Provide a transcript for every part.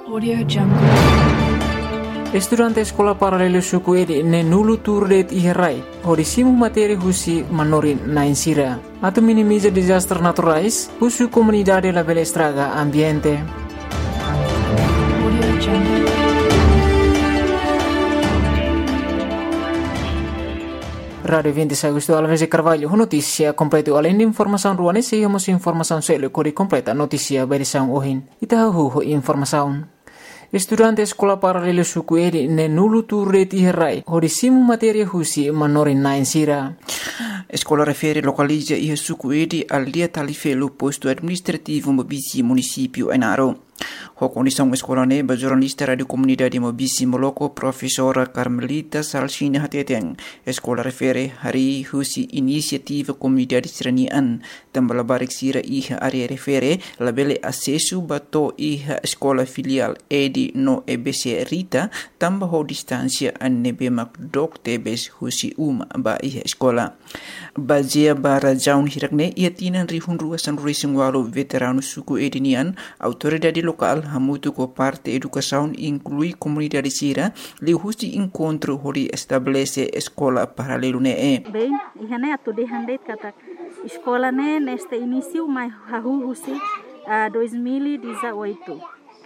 Audio Jungle. Estudante sekolah paralelo suku edi ne nulu turdet iherai. Horisimu materi husi manorin na insira. Atau minimiza disaster naturais, husu comunidade la bela estraga ambiente. Audio Jungle. Radio 26 Agosto Alves e Carvalho, notícia completa além de informação ruane, seguimos informação selo cori completa notícia berição ohin. Itahu informação. Estudante sekolah paralelo suku edi ne nulu turret iherai. Horisimu materia husi manorin na insira. Escola refere localiza e suku edi al dia talifelo posto administrativo Mobisi município Enaro. A condição escola neba jornalista radio comunidade Mobisi Moloko professora Carmelita Salsina Hateteng. Escola refere hari husi inisiativa comunidade seranian tambah barik sira iha area refere labele acesso bato iha escola filial edi no EBC Rita tambah ho distância anebe makdok tebes husi ba iha escola. Bazia bara jaun hirakne ia tinan rihun ruasan ruising walo veterano suku edinian autoridade local hamutu ko parte educação inclui comunidade sira li husi encontro hori estabelece escola paralelo ne bem ihane atu de handei kata escola ne neste início mai hahu husi 2018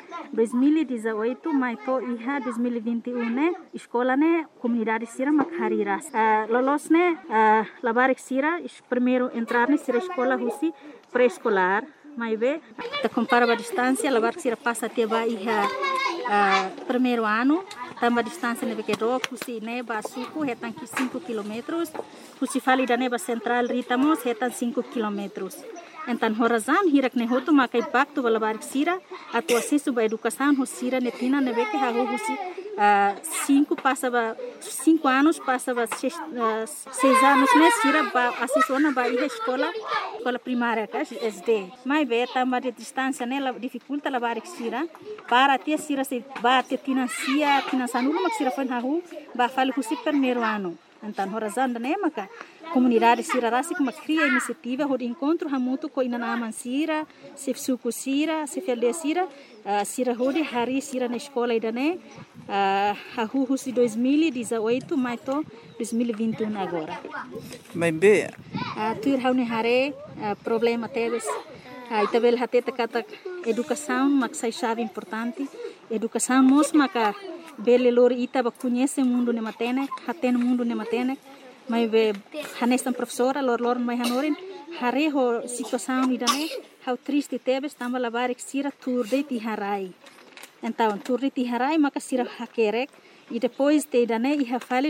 mai to iha 2021 ne escola ne comunidade sira makhariras lolos ne labarik sira primeiro entrar ne sira escola husi pré-escolar mai be te compara a distância labarik sira passa até ba iha primeiro ano tamba distância ne bekedo husi ne ba suku hetan 5 km husi fali da ne ba central ritamos hetan 5 km. Então, horazan hirak ne hotu maka impacto vala barik sira atu acesso ba educação hosira ne tina ne beke ha husi 5 anos passava 6 anos ne sira ba acesso na ba escola primária ka SD mai be tamba de distância ne la dificulta la barik sira para ter sira se ba te financia nulo mak sira fan ha hu ba fali husi primeiro ano. Então, horazan ne maka comunidade sira rasi kuma cria iniciativa hod encontro hamutu ko ina naman sira se suku sira se felde sira sira hodi hari sira na escola idane hahu husi 2018 mai to 2021 agora mai be tuir haune hare problema teves itabel hateta kata educação maksai chave importante educação mos maka bele lor ita ba conhece mundo ne matene haten mundo ne matene mai be hanestan professora lor mai hanorin hare ho situação idane how triste tebes tamba labarik sira turde ti harai então turde ti harai maka sira hakerek e depois te idane iha fale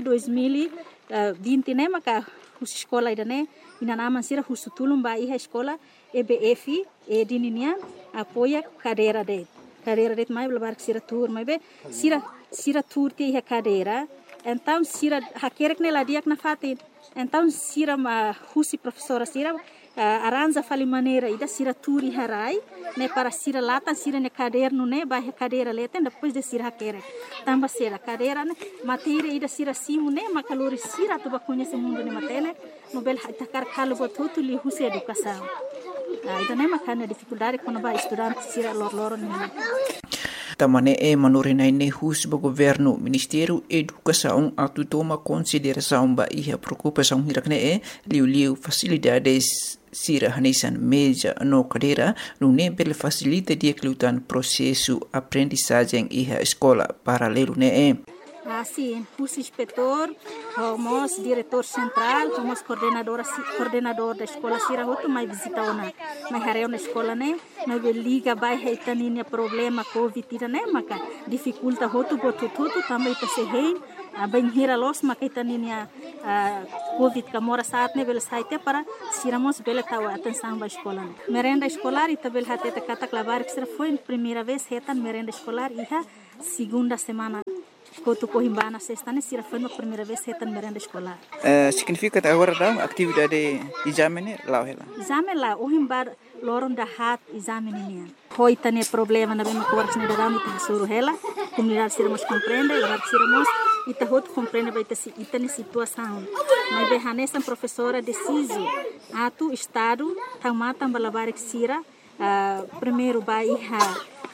2020 ne maka hus escola idane ina naman sira husutulum ba iha escola EBF e dininian apoia cadeira det mai labarik sira tur mai be sira tur ti iha cadeira. Então, sira hakerek ne ladiak na fatin. Então, sira husi professora sira aranja fali maneira ida sira turi harai ne para sira lata sira ne caderno ne ba cadeira leten depois de sira hakerek. Tamba sira cadeira ne matéria ida sira simu ne makalori sira tu ba conhece mundo ne matene nobel takar kalo botutu li husi educação. Ida ne makana dificuldade quando ba estudante sira lor ne. Tamane manorinai ne hus ba governo Ministério Educação atu toma consideração ba iha preocupação hirakne liu facilidades sira hanesan meja no cadeira no ne bel facilita dia klutan processo aprendizagem iha escola paralelo ne Sim, hus inspetor, homos diretor central, homos coordenador da escola sira hotu mai visita ona mai hareu na escola ne mai liga bai heitaninia problema covid tira ne maka dificulta hotu botutu também ta se hein bem hira los maka heitaninia covid kamora saat ne bel saite para siramos bel tawa atenção ba escola ne merenda escolar ita bel hateta kata klavar que foi primeira vez hetan merenda escolar iha segunda semana Kotu Cohimbana sexta ne sira foi a primeira vez hetan merenda escolar. Significa agora da atividade exame lá ela. Exame lá o himbar loron da hat exame nian. Hoi tane problema na bem cortes ne daram te suru hela. Comunidade sira mos compreende, agora sira mos ita hot compreende vai ter ita ne situação. Mas be hanesan professora deciso atu estado tamata balabar sira primeiro vai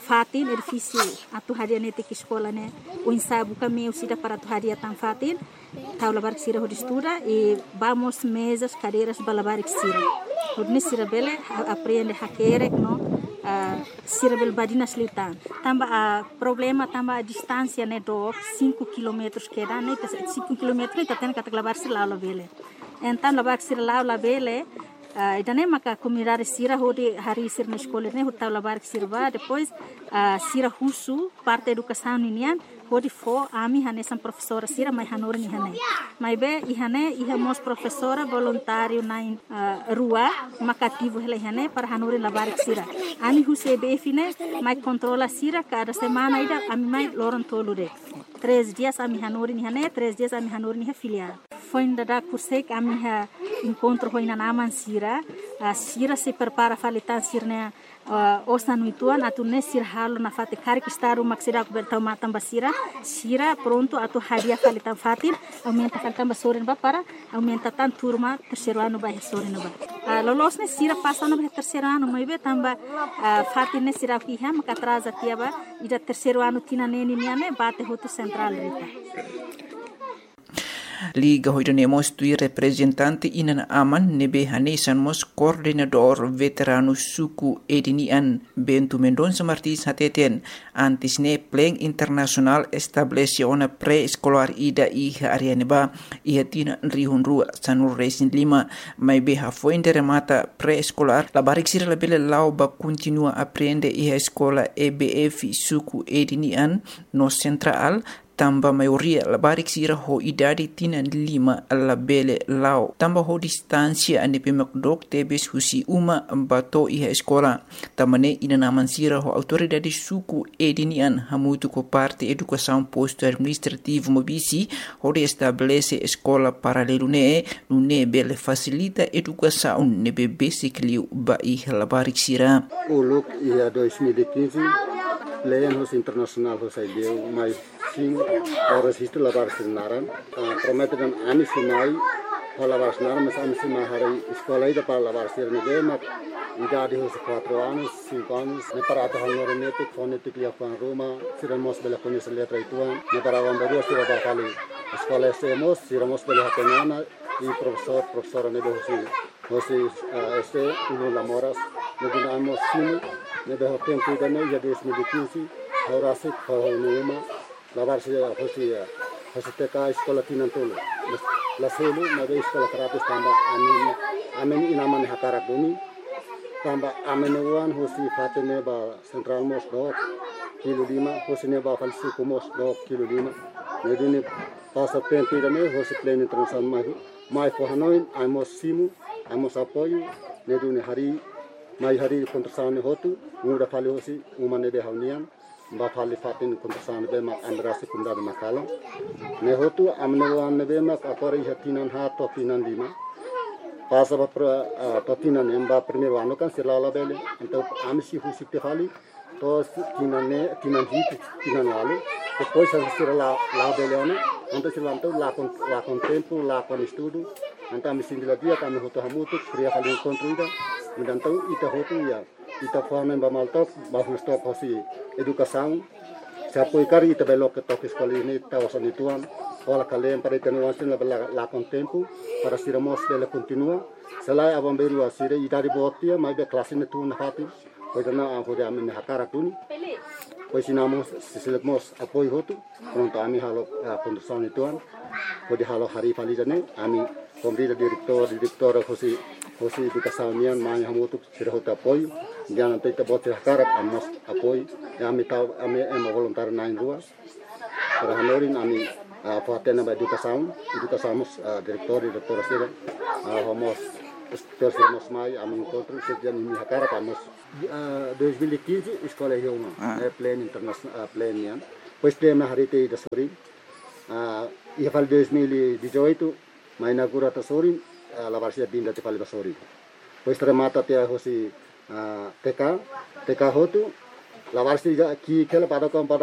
fatin edifício atu haria nete que escola né o ensaio caminho sida para atu haria tan fatin taula bar sira ho estuda e vamos mesas cadeiras balabar sira hodne sira bele aprende hakere no sira bel badina slitan tamba problema tamba a distância né do 5 km que dá né 5 km tá tendo que lavar sira lá bele então lavar sira lá bele idane maka comunidade sira hodi hari sir na escola ne hota labar sirva depois sira husu parte educação ninian hodi fo ami hane sam professora sira mai hanor ni hane mai be ihane ihamos professora voluntário na rua makativo hele hane para hanor labar sira ami huse be fine mai controla sira cada semana ida ami mai loron tolude 3 dias ami hanor ni hane 3 dias ami hanor ni filial foi da kursek ami ha encontro foi na naman sira sira se prepara falitan sirne osa nuituan atu ne sir halo na fate kari kistaru maksida ku bertau matam basira sira pronto atu hadia falitan fatin aumenta falitan basorin ba para aumenta tan turma terceiro ano ba sorin ba lolos ne sira passa no terceiro ano mai be tamba fatin ne sira ki ha maka atrasa tiaba ida terceiro ano tina neni niane bate hotu central rita Liga hoidanemos tui representante inan aman nebe hanesan mos coordenador veterano suku edinian Bentu Mendonça Martins hateten antis ne pleng internasional establece ona pre-escolar ida iha arianeba iha tina rihun rua sanur resin 5 mai beha foinde remata pre-escolar la barik sira la bele lau ba continua aprende iha escola EBF suku edinian no central tamba maioria la barik sira ho idadi tina 5 la bele lau tamba ho distancia ane pemakdok tebes husi uma bato iha escola tamane ina naman sira ho autoridade suku edinian hamutu ko parte educação posto administrativo mobisi ho de estabelece escola paralelo ne bele facilita educação ne be basically ba iha la barik sira uluk ia 2015 Leyan hos internasional hos ideu mai sing horas histo lavar sinaran promete dan ani sinai lavar sinaran mas ani sinai hari escola ida para lavar sirne de mak idade hos 4 anos 5 anos ne para ata honor netik fonetik lia pan Roma siramos bela conis letra ituan ne para vamberu sira ba kali escola siramos bela hatenana e professora ne hosi este uno lamoras ne dinamos sinu ne de tempo ida ne ya 2015 horasik hornuma lavar sira hosi teka escola tinantolo la selu na de escola terapis tamba amen inaman hakarak bumi tamba amenuan hosi fatene ba central mos do kilo 5 hosi ne ba falsi kumos do kilo 5 ne dini pasa tempo ida ne hosi plan internasional mai for hanoin amos simu amos apoio ne duni hari kontrasane hotu muda fali hosi umane de haunian ba fali fatin kontrasane be mak andrasi kunda de makala ne hotu amnewan ne be mak akori hatinan ha to tinan 5 pasa ba patinan emba primeiro ano kan silala bele então amsi husi te fali to tinan wale depois a sira la bele ano então silanto la con tempo la con estudo então amsi dila dia kami hotu hamutu kriya fali encontro então ita hotu ya ita forma ba maltok ba stop hosi educação se apoiar ita belo que toque escola ini tawasan ituan ola kalem para itenuasin la con tempo para siramos dele continua selai abamberu asire idari botia mai be classe ne tu na hati pois na hode amen hakara tuni pois sinamos sisilemos apoio hotu pronto ami halo condução ituan pode halo hari falijane ami kombrida direktor hosi educação nian mai hamutu sirhota apoio jangan teta bote hakarak amos apoio ami voluntário na rua para hanorin ami Fatena ba educação direktor sira homos terus mai ami encontro sedian mi hakara kamos 2015 escola Hioma plan internasional plan yan pois tema harite da sori ia fal 2018 mai inaugura ta sori la varsia binda te fal sori pois remata te hosi TK hotu la varsia ki kela pada